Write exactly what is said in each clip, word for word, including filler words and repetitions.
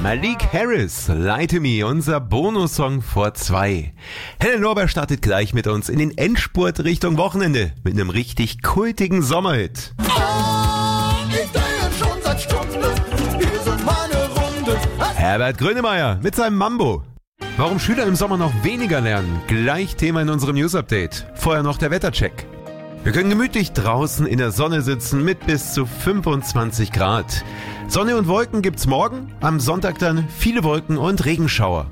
Malik Harris, Lie to Me, unser Bonussong vor zwei. Helen Lorber startet gleich mit uns in den Endspurt Richtung Wochenende mit einem richtig kultigen Sommerhit. Ah, ich drehe schon seit Stunden, wir sind meine Runde. Herbert Grönemeyer mit seinem Mambo. Warum Schüler im Sommer noch weniger lernen, gleich Thema in unserem News-Update. Vorher noch der Wettercheck. Wir können gemütlich draußen in der Sonne sitzen mit bis zu fünfundzwanzig Grad. Sonne und Wolken gibt's morgen, am Sonntag dann viele Wolken und Regenschauer.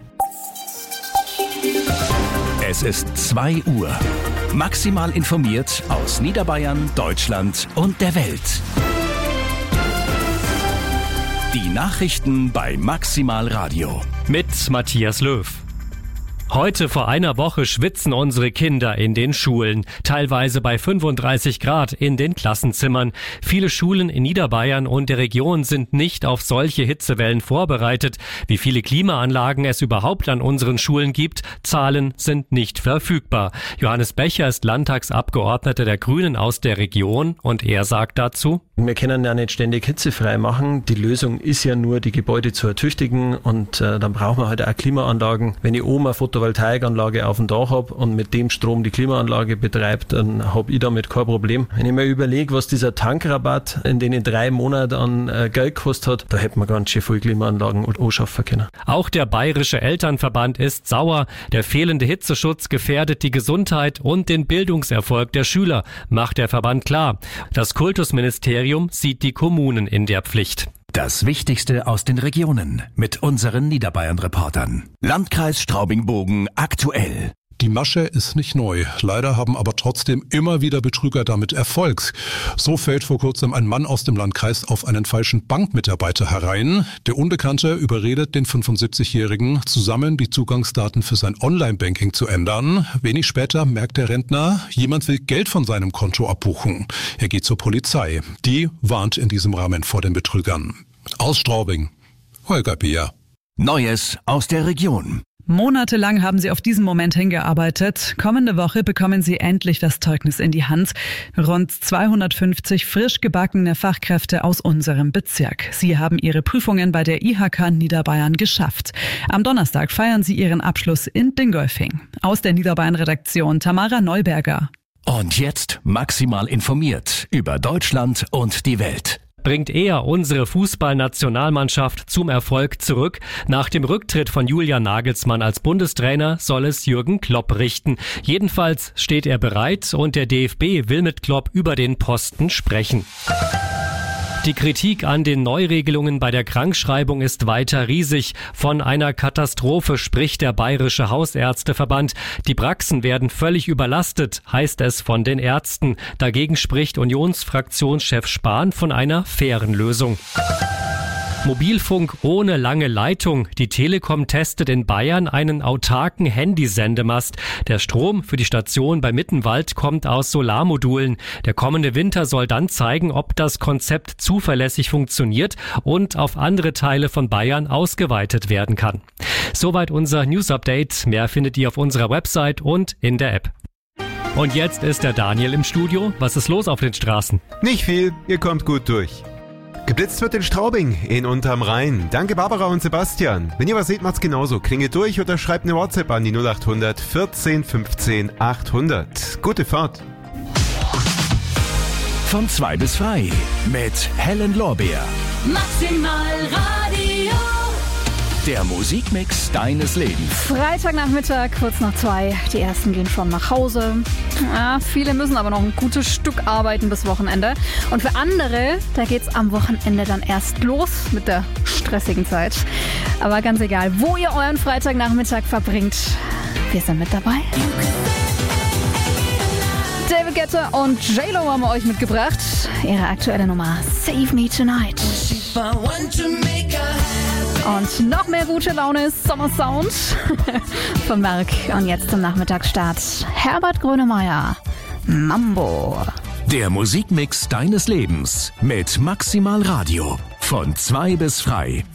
Es ist zwei Uhr. Maximal informiert aus Niederbayern, Deutschland und der Welt. Die Nachrichten bei Maximal Radio. Mit Matthias Löw. Heute vor einer Woche schwitzen unsere Kinder in den Schulen, teilweise bei fünfunddreißig Grad in den Klassenzimmern. Viele Schulen in Niederbayern und der Region sind nicht auf solche Hitzewellen vorbereitet. Wie viele Klimaanlagen es überhaupt an unseren Schulen gibt, Zahlen sind nicht verfügbar. Johannes Becher ist Landtagsabgeordneter der Grünen aus der Region und er sagt dazu: Wir können ja nicht ständig hitzefrei machen. Die Lösung ist ja nur, die Gebäude zu ertüchtigen und äh, dann brauchen wir halt auch Klimaanlagen. Wenn ich oben eine Photovoltaikanlage auf dem Dach habe und mit dem Strom die Klimaanlage betreibt, dann habe ich damit kein Problem. Wenn ich mir überlege, was dieser Tankrabatt in den drei Monaten an äh, Geld gekostet hat, da hätte man ganz schön viele Klimaanlagen anschaffen können. Auch der Bayerische Elternverband ist sauer. Der fehlende Hitzeschutz gefährdet die Gesundheit und den Bildungserfolg der Schüler, macht der Verband klar. Das Kultusministerium sieht die Kommunen in der Pflicht. Das Wichtigste aus den Regionen mit unseren Niederbayern-Reportern. Landkreis Straubing-Bogen aktuell. Die Masche ist nicht neu. Leider haben aber trotzdem immer wieder Betrüger damit Erfolg. So fällt vor kurzem ein Mann aus dem Landkreis auf einen falschen Bankmitarbeiter herein. Der Unbekannte überredet den fünfundsiebzigjährigen, zusammen die Zugangsdaten für sein Online-Banking zu ändern. Wenig später merkt der Rentner, jemand will Geld von seinem Konto abbuchen. Er geht zur Polizei. Die warnt in diesem Rahmen vor den Betrügern. Aus Straubing, Holger Bier. Neues aus der Region. Monatelang haben sie auf diesen Moment hingearbeitet. Kommende Woche bekommen sie endlich das Zeugnis in die Hand. Rund zweihundertfünfzig frisch gebackene Fachkräfte aus unserem Bezirk. Sie haben ihre Prüfungen bei der I H K Niederbayern geschafft. Am Donnerstag feiern sie ihren Abschluss in Dingolfing. Aus der Niederbayern-Redaktion Tamara Neuberger. Und jetzt maximal informiert über Deutschland und die Welt. Bringt er unsere Fußballnationalmannschaft zum Erfolg zurück? Nach dem Rücktritt von Julian Nagelsmann als Bundestrainer soll es Jürgen Klopp richten. Jedenfalls steht er bereit und der D F B will mit Klopp über den Posten sprechen. Die Kritik an den Neuregelungen bei der Krankschreibung ist weiter riesig. Von einer Katastrophe spricht der Bayerische Hausärzteverband. Die Praxen werden völlig überlastet, heißt es von den Ärzten. Dagegen spricht Unionsfraktionschef Spahn von einer fairen Lösung. Mobilfunk ohne lange Leitung. Die Telekom testet in Bayern einen autarken Handysendemast. Der Strom für die Station bei Mittenwald kommt aus Solarmodulen. Der kommende Winter soll dann zeigen, ob das Konzept zuverlässig funktioniert und auf andere Teile von Bayern ausgeweitet werden kann. Soweit unser News-Update. Mehr findet ihr auf unserer Website und in der App. Und jetzt ist der Daniel im Studio. Was ist los auf den Straßen? Nicht viel, ihr kommt gut durch. Geblitzt wird in Straubing, in Unterm Rhein. Danke Barbara und Sebastian. Wenn ihr was seht, macht's genauso. Klingelt durch oder schreibt eine WhatsApp an die null acht hundert vierzehn fünfzehn achthundert. Gute Fahrt. Von zwei bis frei mit Helen Lorbeer. Maximal Radio. Der Musikmix deines Lebens. Freitagnachmittag, kurz nach zwei. Die ersten gehen schon nach Hause. Ja, viele müssen aber noch ein gutes Stück arbeiten bis Wochenende. Und für andere, da geht's am Wochenende dann erst los mit der stressigen Zeit. Aber ganz egal, wo ihr euren Freitagnachmittag verbringt, wir sind mit dabei. David Guetta und J-Lo haben wir euch mitgebracht. Ihre aktuelle Nummer Save Me Tonight. Und noch mehr gute Laune, Sommersound von Mark. Und jetzt zum Nachmittagsstart Herbert Grönemeyer, Mambo. Der Musikmix deines Lebens mit Maximal Radio. Von zwei bis frei.